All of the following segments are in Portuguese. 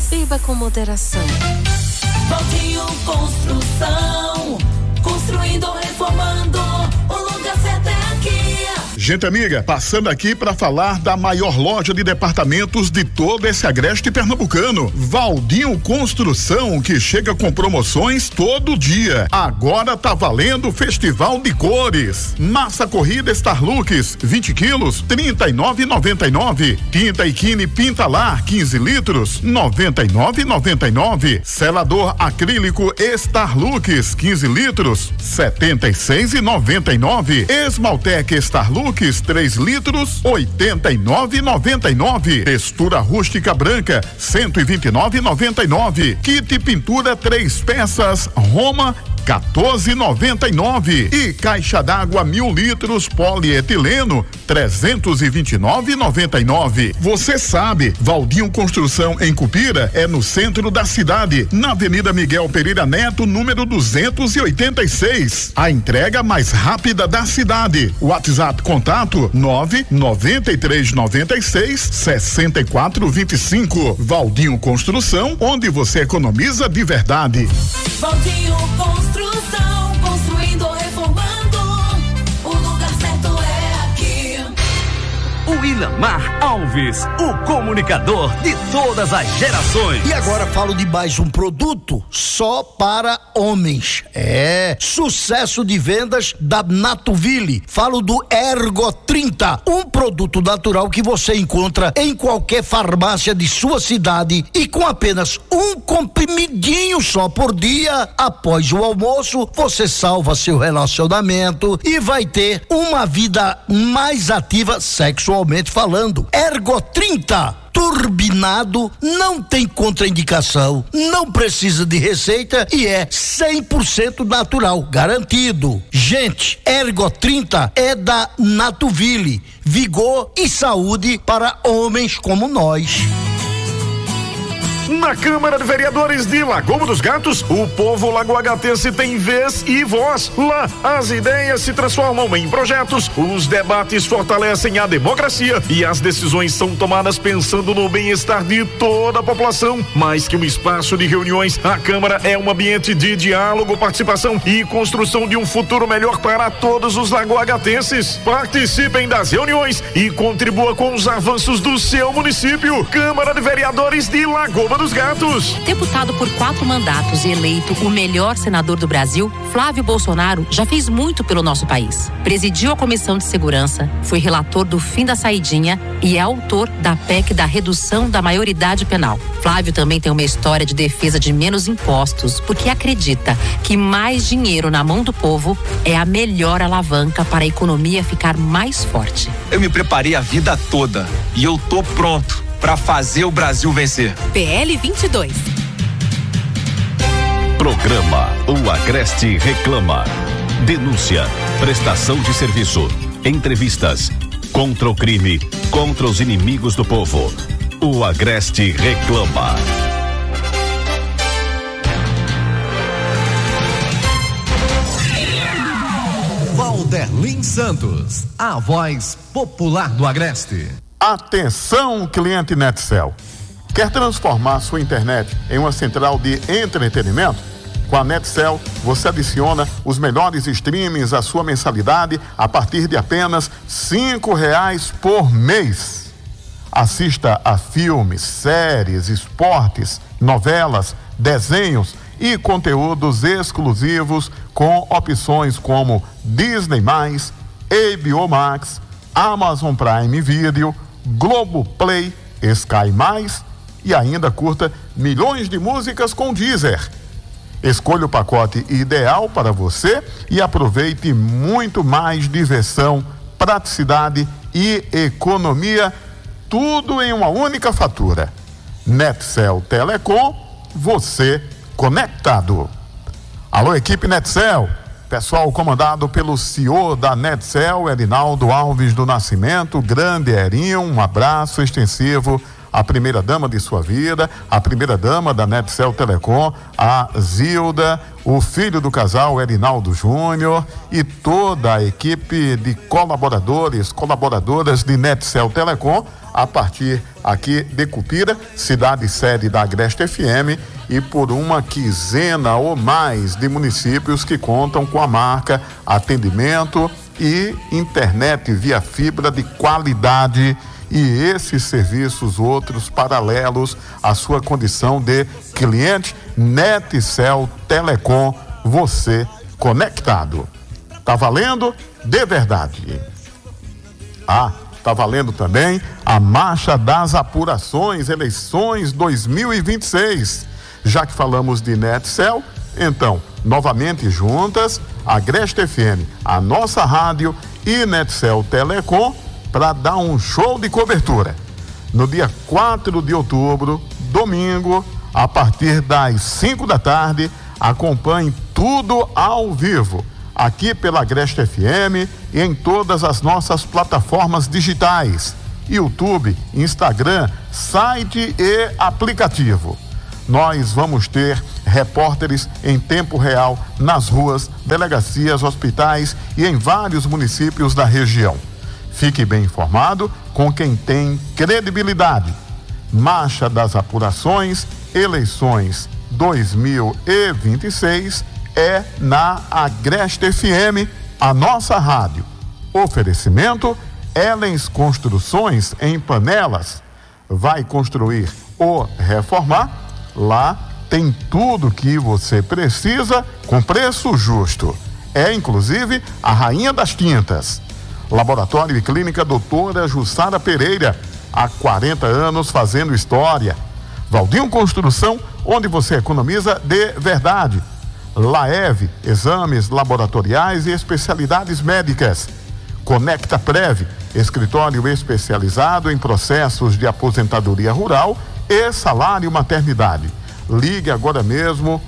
Beba com moderação. Valdinho Construção, construindo ou reformando, o lugar certo é aqui. Gente amiga, passando aqui para falar da maior loja de departamentos de todo esse agreste pernambucano, Valdinho Construção, que chega com promoções todo dia. Agora tá valendo o Festival de Cores. Massa corrida Starlux, 20 quilos, R$39,99. Tinta Ikine Pintalar, 15 litros, R$99,99. Selador acrílico Starlux, 15 litros, R$76,99. Esmaltec Starlux, 3 litros, R$89,99. Textura rústica branca, R$129,99. Kit pintura 3 peças Roma, R$14,99. E caixa d'água 1000 litros polietileno, R$329,99. Você sabe, Valdinho Construção em Cupira é no centro da cidade, na Avenida Miguel Pereira Neto, número 286. A entrega mais rápida da cidade. WhatsApp contato 99396-6425. Valdinho Construção, onde você economiza de verdade. Valdinho Construção, construindo ou reformando, o lugar certo é aqui. O Ilamar Alves, o comunicador de todas as gerações. E agora falo de mais um produto só para homens. É sucesso de vendas da Natuville. Falo do Ergo 30, um produto natural que você encontra em qualquer farmácia de sua cidade e com apenas um comprimidinho só por dia. Após o almoço, você salva seu relacionamento e vai ter uma vida mais ativa sexualmente falando. Ergo 30, turbinado, não tem contraindicação, não precisa de receita e é 100% natural, garantido. Gente, Ergo 30 é da Natuville, vigor e saúde para homens como nós. Na Câmara de Vereadores de Lagoa dos Gatos, o povo lagoagatense tem vez e voz. Lá, as ideias se transformam em projetos, os debates fortalecem a democracia e as decisões são tomadas pensando no bem-estar de toda a população. Mais que um espaço de reuniões, a Câmara é um ambiente de diálogo, participação e construção de um futuro melhor para todos os lagoagatenses. Participem das reuniões e contribua com os avanços do seu município. Câmara de Vereadores de Lagoa dos Gatos. Deputado por 4 mandatos e eleito o melhor senador do Brasil, Flávio Bolsonaro já fez muito pelo nosso país. Presidiu a Comissão de Segurança, foi relator do fim da saidinha e é autor da PEC da redução da maioridade penal. Flávio também tem uma história de defesa de menos impostos, porque acredita que mais dinheiro na mão do povo é a melhor alavanca para a economia ficar mais forte. Eu me preparei a vida toda e eu tô pronto para fazer o Brasil vencer. PL 22. Programa O Agreste Reclama. Denúncia, prestação de serviço, entrevistas, contra o crime, contra os inimigos do povo. O Agreste Reclama. Valderlin Santos, a voz popular do Agreste. Atenção, cliente Netcel. Quer transformar sua internet em uma central de entretenimento? Com a Netcel, você adiciona os melhores streamings à sua mensalidade a partir de apenas R$5 por mês. Assista a filmes, séries, esportes, novelas, desenhos e conteúdos exclusivos com opções como Disney+, HBO Max, Amazon Prime Video, Globoplay, Sky+, e ainda curta milhões de músicas com Deezer. Escolha o pacote ideal para você e aproveite muito mais diversão, praticidade e economia, tudo em uma única fatura. Netcel Telecom, você conectado. Alô, equipe Netcel. Pessoal comandado pelo CEO da Netcel, Erinaldo Alves do Nascimento, grande Erinho, um abraço extensivo a primeira-dama de sua vida, a primeira-dama da Netcel Telecom, a Zilda, o filho do casal, Erinaldo Júnior, e toda a equipe de colaboradoras de Netcel Telecom, a partir aqui de Cupira, cidade sede da Agreste FM, e por uma quinzena ou mais de municípios que contam com a marca atendimento e internet via fibra de qualidade, e esses serviços outros paralelos à sua condição de cliente Netcel Telecom, você conectado. Tá valendo de verdade. Tá valendo também a marcha das apurações, eleições 2026. Já que falamos de Netcel, então, novamente juntas, Agreste FM, a nossa rádio e Netcel Telecom, para dar um show de cobertura. No dia 4 de outubro, domingo, a partir das 5 da tarde, acompanhe tudo ao vivo, aqui pela Agreste FM e em todas as nossas plataformas digitais, YouTube, Instagram, site e aplicativo. Nós vamos ter repórteres em tempo real nas ruas, delegacias, hospitais e em vários municípios da região. Fique bem informado com quem tem credibilidade. Marcha das apurações, eleições 2026 é na Agreste FM, a nossa rádio. Oferecimento Elens Construções em Panelas. Vai construir ou reformar? Lá tem tudo que você precisa com preço justo. É inclusive a rainha das tintas. Laboratório e Clínica Doutora Jussara Pereira, há 40 anos fazendo história. Valdinho Construção, onde você economiza de verdade. Laev, exames laboratoriais e especialidades médicas. Conecta Prev, escritório especializado em processos de aposentadoria rural e salário maternidade. Ligue agora mesmo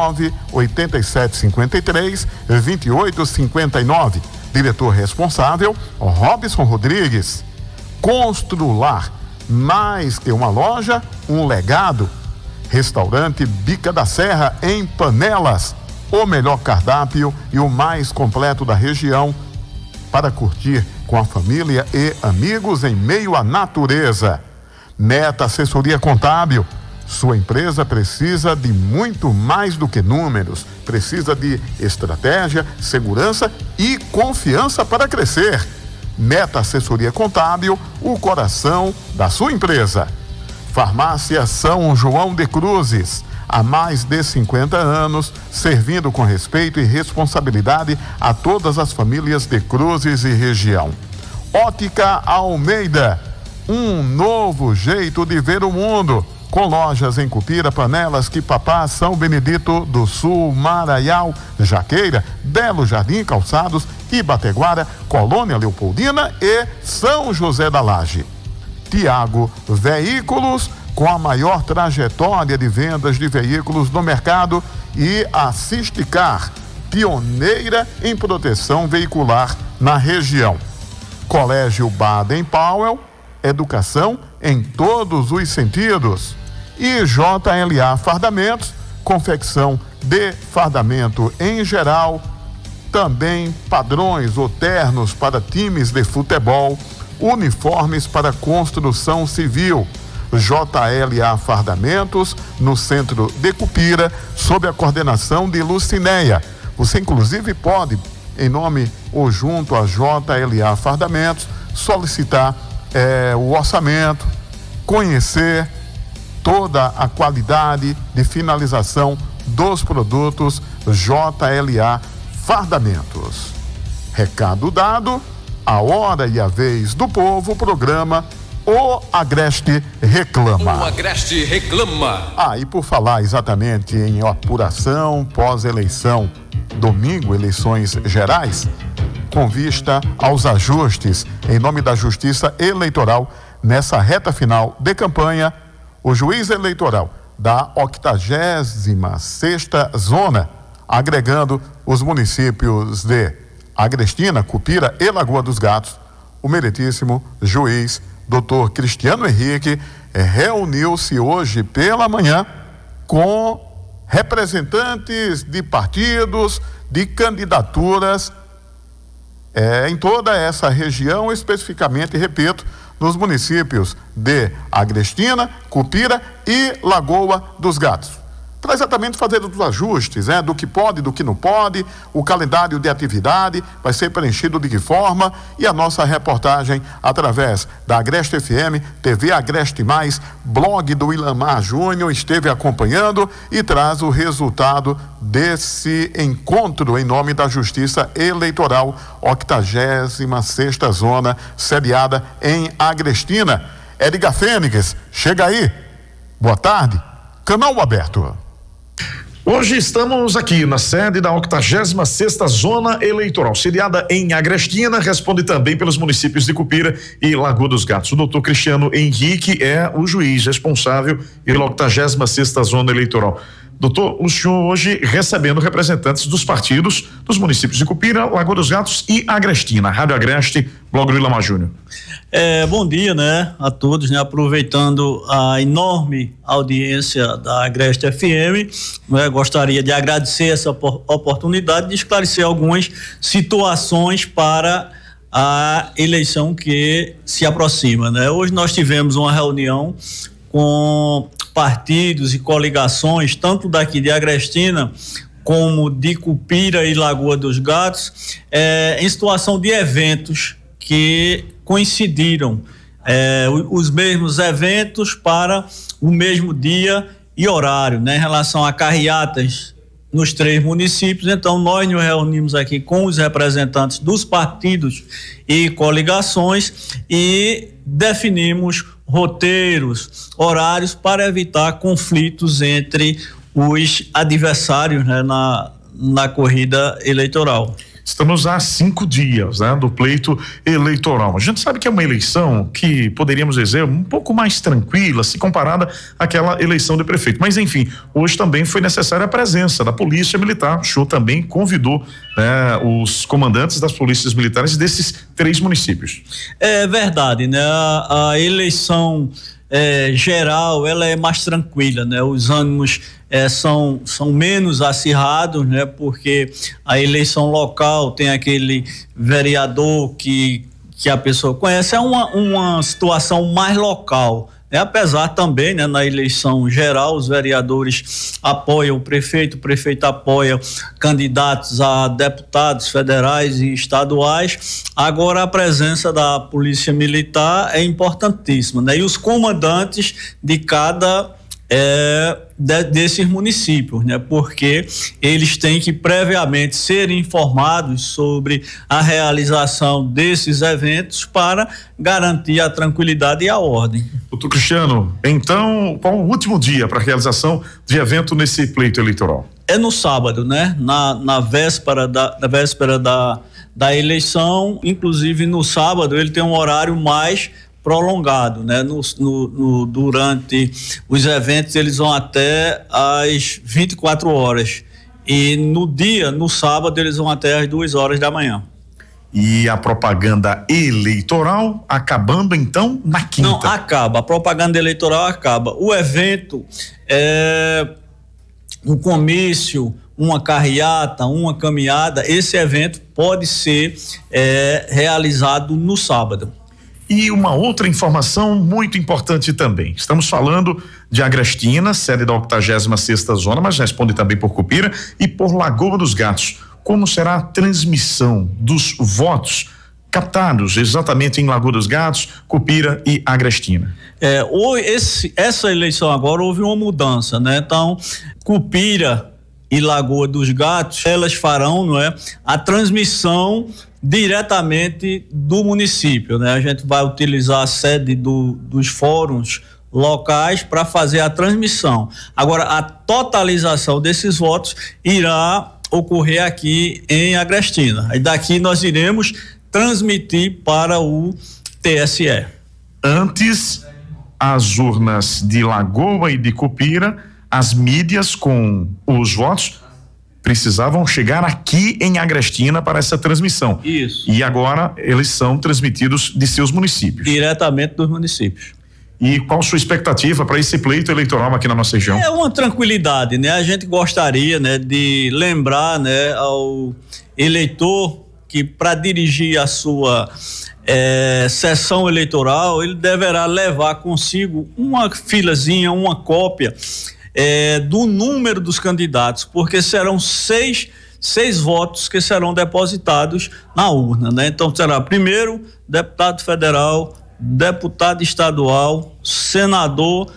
98753-2859. Diretor responsável, Robson Rodrigues. Constrular, mais que uma loja, um legado. Restaurante Bica da Serra em Panelas, o melhor cardápio e o mais completo da região para curtir com a família e amigos em meio à natureza. Meta Assessoria Contábil, sua empresa precisa de muito mais do que números, precisa de estratégia, segurança e confiança para crescer. Meta Assessoria Contábil, o coração da sua empresa. Farmácia São João de Cruzes, há mais de 50 anos, servindo com respeito e responsabilidade a todas as famílias de Cruzes e região. Ótica Almeida, um novo jeito de ver o mundo, com lojas em Cupira, Panelas, Quipapá, São Benedito do Sul, Maraial, Jaqueira, Belo Jardim, Calçados, Ibateguara, Colônia Leopoldina e São José da Laje. Tiago Veículos, com a maior trajetória de vendas de veículos no mercado, e a Sisticar, pioneira em proteção veicular na região. Colégio Baden-Powell, educação em todos os sentidos. E JLA Fardamentos, confecção de fardamento em geral, também padrões ou ternos para times de futebol, uniformes para construção civil. JLA Fardamentos, no centro de Cupira, sob a coordenação de Lucinéia. Você inclusive pode, em nome ou junto a JLA Fardamentos, solicitar o orçamento, conhecer toda a qualidade de finalização dos produtos JLA Fardamentos. Recado dado, a hora e a vez do povo, programa O Agreste Reclama. O Agreste Reclama. E por falar exatamente em apuração pós-eleição, domingo, eleições gerais, com vista aos ajustes em nome da Justiça Eleitoral nessa reta final de campanha, o juiz eleitoral da 86ª Zona, agregando os municípios de Agrestina, Cupira e Lagoa dos Gatos, o meritíssimo juiz Dr. Cristiano Henrique reuniu-se hoje pela manhã com representantes de partidos, de candidaturas em toda essa região, especificamente, repito, nos municípios de Agrestina, Cupira e Lagoa dos Gatos, para exatamente fazer os ajustes, do que pode, do que não pode, o calendário de atividade vai ser preenchido de que forma, e a nossa reportagem através da Agreste FM, TV Agreste Mais, blog do Ilamar Júnior, esteve acompanhando e traz o resultado desse encontro em nome da Justiça Eleitoral, 86ª Zona, sediada em Agrestina. Edgar Fênix, chega aí. Boa tarde. Canal aberto. Hoje estamos aqui na sede da 86ª Zona Eleitoral, sediada em Agrestina, responde também pelos municípios de Cupira e Lagoa dos Gatos. O doutor Cristiano Henrique é o juiz responsável pela 86ª Zona Eleitoral. Doutor, o senhor hoje recebendo representantes dos partidos dos municípios de Cupira, Lagoa dos Gatos e Agrestina. Rádio Agreste, blog do Ilamar Júnior. Bom dia, a todos, aproveitando a enorme audiência da Agreste FM, gostaria de agradecer essa oportunidade de esclarecer algumas situações para a eleição que se aproxima, Hoje nós tivemos uma reunião com partidos e coligações, tanto daqui de Agrestina como de Cupira e Lagoa dos Gatos, em situação de eventos que coincidiram, os mesmos eventos para o mesmo dia e horário, em relação a carreatas nos 3 municípios. Então nós nos reunimos aqui com os representantes dos partidos e coligações e definimos roteiros, horários para evitar conflitos entre os adversários, na corrida eleitoral. Estamos há 5 dias, do pleito eleitoral. A gente sabe que é uma eleição que poderíamos dizer um pouco mais tranquila se comparada àquela eleição de prefeito. Mas enfim, hoje também foi necessária a presença da Polícia Militar. O senhor também convidou os comandantes das polícias militares desses 3 municípios. É verdade, A eleição geral, ela é mais tranquila, Os ânimos são menos acirrados, porque a eleição local tem aquele vereador que a pessoa conhece, é uma situação mais local, apesar também, na eleição geral, os vereadores apoiam o prefeito apoia candidatos a deputados federais e estaduais. Agora a presença da Polícia Militar é importantíssima, E os comandantes de cada desses municípios, porque eles têm que previamente ser informados sobre a realização desses eventos para garantir a tranquilidade e a ordem. Doutor Cristiano, então qual o último dia para a realização de evento nesse pleito eleitoral? É no sábado, na véspera da eleição. Inclusive no sábado ele tem um horário mais prolongado, durante os eventos eles vão até às 24 horas e no sábado eles vão até às 2 horas da manhã. E a propaganda eleitoral acabando então na quinta? Não, acaba, a propaganda eleitoral acaba. O evento um comício, uma carreata, uma caminhada, esse evento pode ser realizado no sábado. E uma outra informação muito importante também. Estamos falando de Agrestina, sede da 86ª Zona, mas responde também por Cupira e por Lagoa dos Gatos. Como será a transmissão dos votos captados exatamente em Lagoa dos Gatos, Cupira e Agrestina? Essa eleição agora houve uma mudança, Então, Cupira e Lagoa dos Gatos, elas farão, a transmissão diretamente do município, A gente vai utilizar a sede dos fóruns locais para fazer a transmissão. Agora, a totalização desses votos irá ocorrer aqui em Agrestina. E daqui nós iremos transmitir para o TSE. Antes, as urnas de Lagoa e de Cupira, as mídias com os votos precisavam chegar aqui em Agrestina para essa transmissão. Isso. E agora eles são transmitidos de seus municípios. Diretamente dos municípios. E qual a sua expectativa para esse pleito eleitoral aqui na nossa região? É uma tranquilidade, né? A gente gostaria, né, de lembrar, né, ao eleitor que para dirigir a sua sessão eleitoral, ele deverá levar consigo uma filazinha, uma cópia do número dos candidatos, porque serão seis votos que serão depositados na urna, né? Então será primeiro deputado federal, deputado estadual, senador,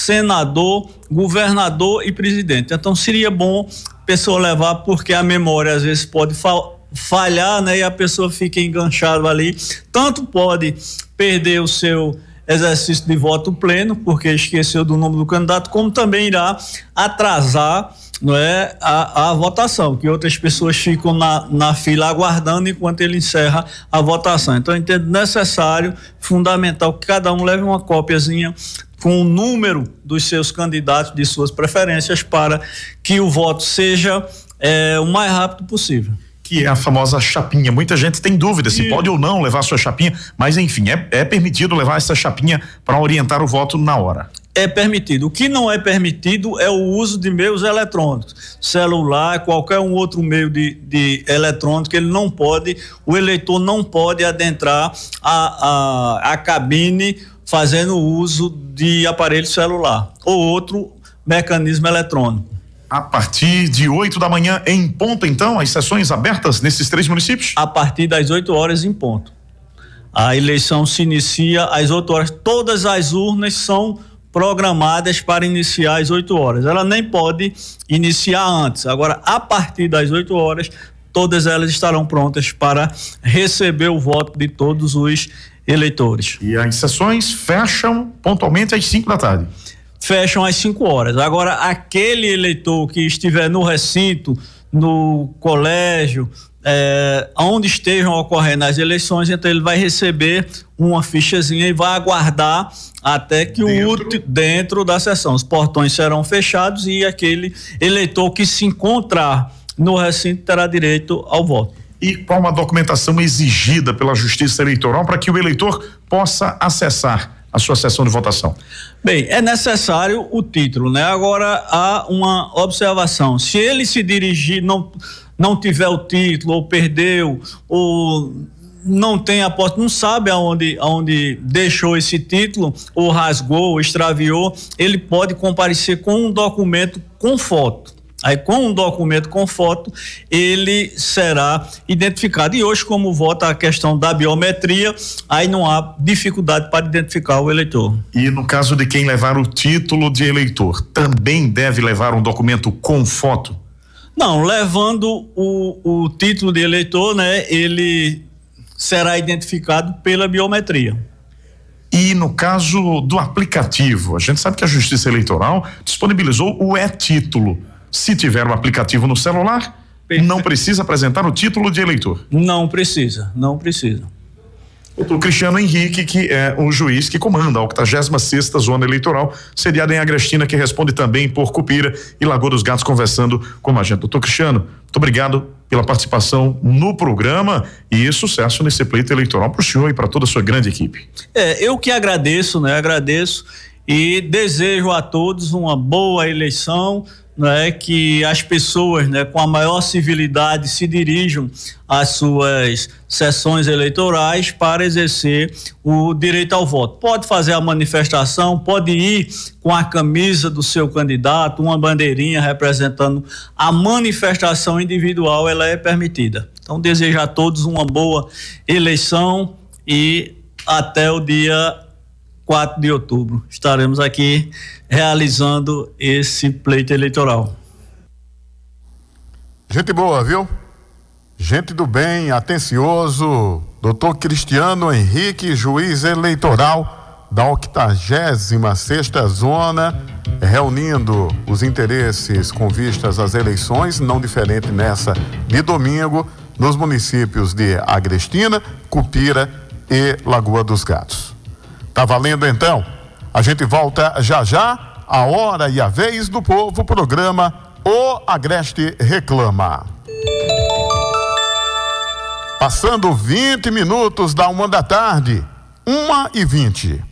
governador e presidente. Então seria bom a pessoa levar, porque a memória às vezes pode falhar, né? E a pessoa fica enganchada ali, tanto pode perder o seu exercício de voto pleno, porque esqueceu do nome do candidato, como também irá atrasar, não é, a votação, que outras pessoas ficam na fila aguardando enquanto ele encerra a votação. Então eu entendo necessário, fundamental, que cada um leve uma cópiazinha com o número dos seus candidatos, de suas preferências, para que o voto seja o mais rápido possível. Que é a famosa chapinha. Muita gente tem dúvida se pode ou não levar a sua chapinha, mas enfim, é permitido levar essa chapinha para orientar o voto na hora. É permitido. O que não é permitido é o uso de meios eletrônicos, celular, qualquer um outro meio de eletrônico. O eleitor não pode adentrar a cabine fazendo uso de aparelho celular ou outro mecanismo eletrônico. A partir de 8 da manhã em ponto, então, as sessões abertas nesses 3 municípios? A partir das 8 horas em ponto. A eleição se inicia às 8 horas. Todas as urnas são programadas para iniciar às 8 horas. Ela nem pode iniciar antes. Agora, a partir das 8 horas, todas elas estarão prontas para receber o voto de todos os eleitores. E as sessões fecham pontualmente às 5 da tarde? Fecham às 5 horas. Agora, aquele eleitor que estiver no recinto, no colégio, onde estejam ocorrendo as eleições, então ele vai receber uma fichazinha e vai aguardar até que dentro da sessão. Os portões serão fechados e aquele eleitor que se encontrar no recinto terá direito ao voto. E qual a documentação exigida pela Justiça Eleitoral para que o eleitor possa acessar a sua sessão de votação? Bem, é necessário o título, né? Agora há uma observação: se ele se dirigir, não tiver o título, ou perdeu, ou não tem a posse, não sabe aonde deixou esse título, ou rasgou, ou extraviou, ele pode comparecer com um documento com foto. Aí, com um documento com foto, ele será identificado. E hoje, como vota a questão da biometria, aí não há dificuldade para identificar o eleitor. E no caso de quem levar o título de eleitor, também deve levar um documento com foto? Não, levando o título de eleitor, né, ele será identificado pela biometria. E no caso do aplicativo, a gente sabe que a Justiça Eleitoral disponibilizou o e-título. Se tiver um aplicativo no celular, não precisa apresentar o título de eleitor? Não precisa. Doutor Cristiano Henrique, que é o juiz que comanda a 86ª Zona Eleitoral, sediada em Agrestina, que responde também por Cupira e Lagoa dos Gatos, conversando com a gente. Doutor Cristiano, muito obrigado pela participação no programa e sucesso nesse pleito eleitoral para o senhor e para toda a sua grande equipe. Eu que agradeço, né? Agradeço e desejo a todos uma boa eleição, né, que as pessoas, né, com a maior civilidade se dirijam às suas sessões eleitorais para exercer o direito ao voto. Pode fazer a manifestação, pode ir com a camisa do seu candidato, uma bandeirinha representando a manifestação individual, ela é permitida. Então desejo a todos uma boa eleição e até o dia 4 de outubro estaremos aqui realizando esse pleito eleitoral. Gente boa, viu? Gente do bem, atencioso, doutor Cristiano Henrique, juiz eleitoral da 86ª Zona, reunindo os interesses com vistas às eleições, não diferente nessa de domingo, nos municípios de Agrestina, Cupira e Lagoa dos Gatos. Tá valendo então? A gente volta já, a hora e a vez do povo, programa O Agreste Reclama. Passando 20 minutos da 1 da tarde, 1h20.